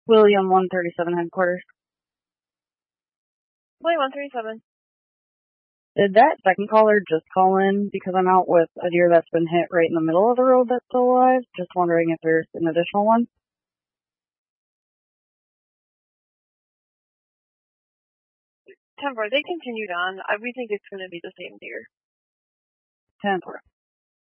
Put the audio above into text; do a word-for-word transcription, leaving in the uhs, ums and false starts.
William one thirty-seven headquarters. William one thirty-seven. Did that second caller just call in because I'm out with a deer that's been hit right in the middle of the road that's still alive? Just wondering if there's an additional one. ten four, they continued on. I, we think it's going to be the same deer. ten four.